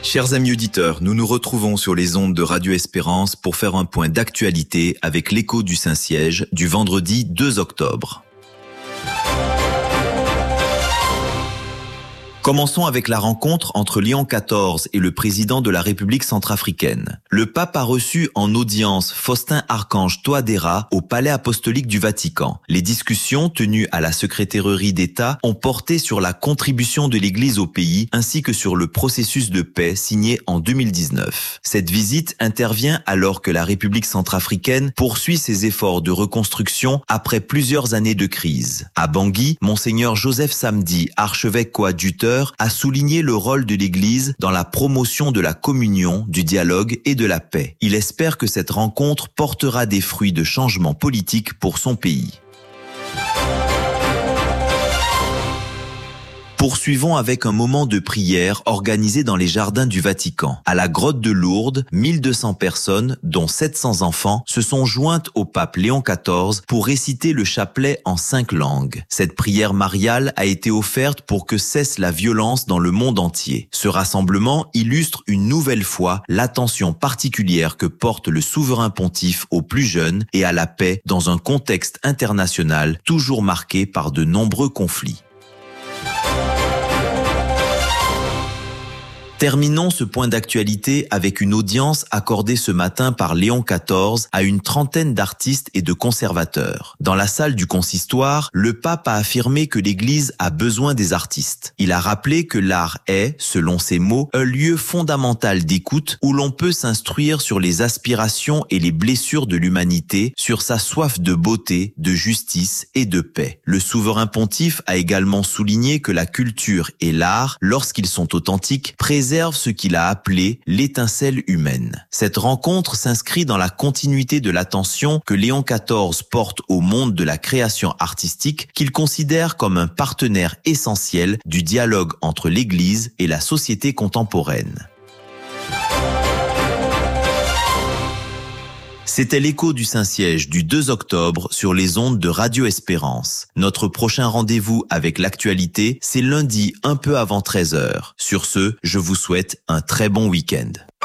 Chers amis auditeurs, nous nous retrouvons sur les ondes de Radio Espérance pour faire un point d'actualité avec l'écho du Saint-Siège du vendredi 2 octobre. Commençons avec la rencontre entre Léon XIV et le président de la République centrafricaine. Le pape a reçu en audience Faustin Archange Touadéra au Palais apostolique du Vatican. Les discussions tenues à la secrétairerie d'État ont porté sur la contribution de l'Église au pays ainsi que sur le processus de paix signé en 2019. Cette visite intervient alors que la République centrafricaine poursuit ses efforts de reconstruction après plusieurs années de crise. À Bangui, Monseigneur Joseph Samdi, archevêque coadjuteur, a souligné le rôle de l'Église dans la promotion de la communion, du dialogue et de la paix. Il espère que cette rencontre portera des fruits de changement politique pour son pays. Poursuivons avec un moment de prière organisé dans les jardins du Vatican. À la grotte de Lourdes, 1200 personnes, dont 700 enfants, se sont jointes au pape Léon XIV pour réciter le chapelet en 5 langues. Cette prière mariale a été offerte pour que cesse la violence dans le monde entier. Ce rassemblement illustre une nouvelle fois l'attention particulière que porte le souverain pontife aux plus jeunes et à la paix dans un contexte international toujours marqué par de nombreux conflits. Terminons ce point d'actualité avec une audience accordée ce matin par Léon XIV à une trentaine d'artistes et de conservateurs. Dans la salle du consistoire, le pape a affirmé que l'Église a besoin des artistes. Il a rappelé que l'art est, selon ses mots, un lieu fondamental d'écoute où l'on peut s'instruire sur les aspirations et les blessures de l'humanité, sur sa soif de beauté, de justice et de paix. Le souverain pontife a également souligné que la culture et l'art, lorsqu'ils sont authentiques, préserve ce qu'il a appelé l'étincelle humaine. Cette rencontre s'inscrit dans la continuité de l'attention que Léon XIV porte au monde de la création artistique qu'il considère comme un partenaire essentiel du dialogue entre l'Église et la société contemporaine. C'était l'écho du Saint-Siège du 2 octobre sur les ondes de Radio Espérance. Notre prochain rendez-vous avec l'actualité, c'est lundi un peu avant 13h. Sur ce, je vous souhaite un très bon week-end.